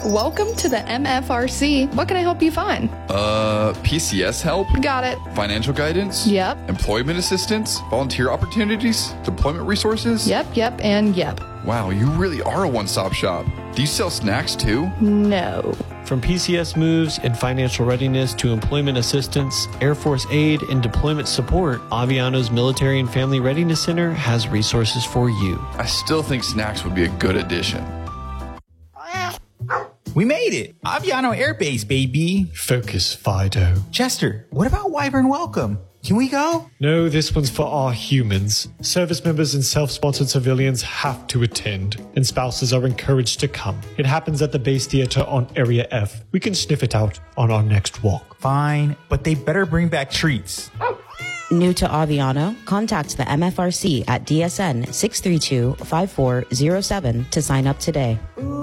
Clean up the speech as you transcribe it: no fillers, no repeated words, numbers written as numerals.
Welcome to the MFRC. What can I help you find? PCS help? Got it. Financial guidance? Yep. Employment assistance? Volunteer opportunities? Deployment resources? Yep, and yep. Wow, you really are a one-stop shop. Do you sell snacks too? No. From PCS moves and financial readiness to employment assistance, Air Force aid, and deployment support, Aviano's Military and Family Readiness Center has resources for you. I still think snacks would be a good addition. We made it! Aviano Air Base, baby! Focus, Fido. Chester, what about Wyvern Welcome? Can we go? No, this one's for our humans. Service members and self-sponsored civilians have to attend, and spouses are encouraged to come. It happens at the base theater on Area F. We can sniff it out on our next walk. Fine, but they better bring back treats. New to Aviano? Contact the MFRC at DSN 632-5407 to sign up today.